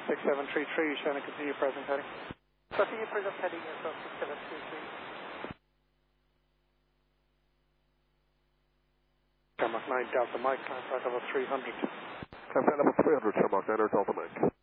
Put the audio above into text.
6733, Shannon, continue present heading. Continue present heading, aircraft 6733. Tarmac 9 Delta Mike, climb flight level 300. Climb flight level 300, Tarmac 9 Delta Mike.